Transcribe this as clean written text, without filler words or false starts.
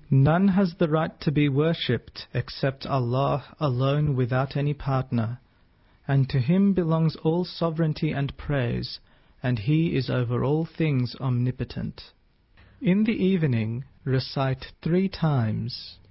None has the right to be worshipped except Allah alone without any partner, and to Him belongs all sovereignty and praise, and He is over all things omnipotent. In the evening recite 3 times.